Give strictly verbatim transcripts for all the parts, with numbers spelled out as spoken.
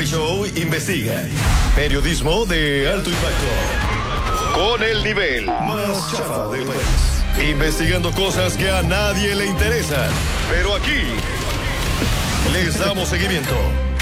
Show investiga. Periodismo de alto impacto. Con el nivel más chafa del país. Investigando cosas que a nadie le interesan. Pero aquí les damos seguimiento.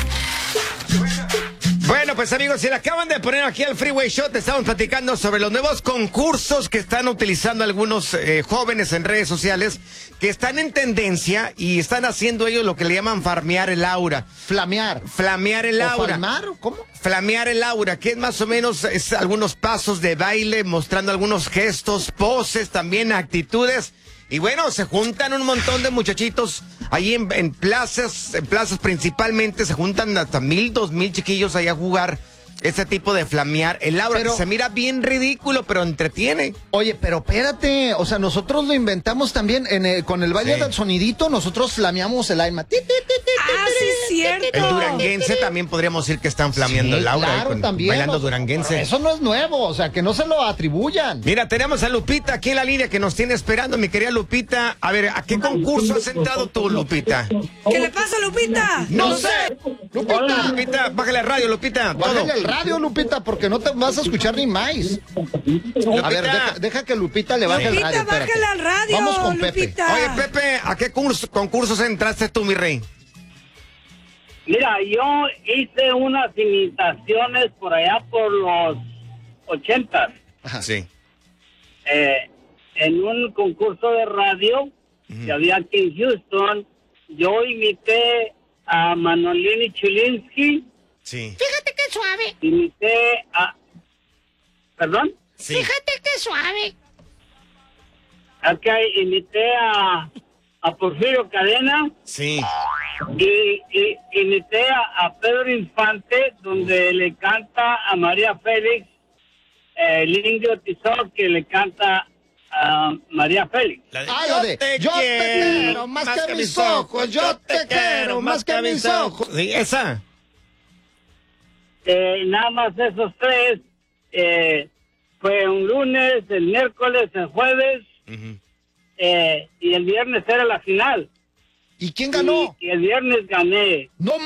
Bueno, pues amigos, si le acaban de poner aquí al Freeway Show, te estamos platicando sobre los nuevos concursos que están utilizando algunos eh, jóvenes en redes sociales, que están en tendencia y están haciendo ellos lo que le llaman farmear el aura. Flamear. Flamear el ¿O aura. falmar? ¿Cómo? Flamear el aura, que es más o menos es algunos pasos de baile, mostrando algunos gestos, poses, también actitudes. Y bueno, se juntan un montón de muchachitos ahí en, en plazas, en plazas principalmente, se juntan hasta mil, dos mil chiquillos ahí a jugar ese tipo de flamear el aura, Pero- que se mira bien ridículo, pero entretiene. Oye, pero espérate, o sea, nosotros lo inventamos también en el- con el baile Sí. del sonidito, nosotros flameamos el alma. Ti, ti, ti, ti, Ah, sí, es cierto. El duranguense también podríamos decir que están flameando Sí, el aura, claro, ahí con- también, bailando o- duranguense. Eso no es nuevo, o sea, que no se lo atribuyan. Mira, tenemos a Lupita aquí en la línea que nos tiene esperando, mi querida Lupita. A ver, ¿a qué concurso has entrado tú, Lupita? ¿Qué le pasa, Lupita? ¡No sé! Lupita, Lupita, bájale el radio, Lupita. Todo. bájale el radio, Lupita, porque no te vas a escuchar ni más. A ver, deja, deja que Lupita le baje el Lupita, radio. espérate. bájale al radio, Vamos con Pepe. Lupita. Oye, Pepe, ¿a qué curso- concursos entraste tú, mi rey? Mira, yo hice unas imitaciones por allá por los ochentas, Ajá. Sí. eh, en un concurso de radio que había aquí en Houston. Yo imité a Manolini Chulinsky, Sí. Fíjate qué suave. imité a... ¿Perdón? Sí. Fíjate qué suave. Ok, imité a, a Porfirio Cadena Sí. y, y imité a, a Pedro Infante, donde le canta a María Félix, eh, el indio Tizón, que le canta a María Félix. La de, Ah, lo de, yo te quiero más que mis ojos, yo te quiero más que mis ojos. Sí, esa. Eh, nada más esos tres. eh, fue un lunes, el miércoles, el jueves, Ujú. eh, y el viernes era la final. ¿Y quién ganó? Y, y el viernes gané. No